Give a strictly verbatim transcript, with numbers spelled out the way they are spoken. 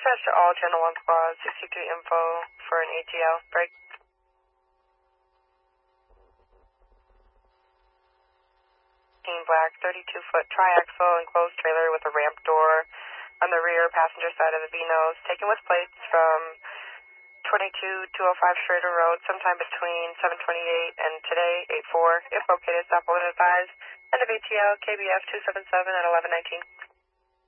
Dispatch to all Channel one squads, sixty-three info for an A T L. Break. Black, thirty-two foot triaxle enclosed trailer with a ramp door on the rear passenger side of the V-nose, taken with plates from twenty-two two oh five Schrader Road, sometime between seven twenty-eight and today, eight four. If located, stop all advised. End of A T L, K B F two seven seven at eleven nineteen.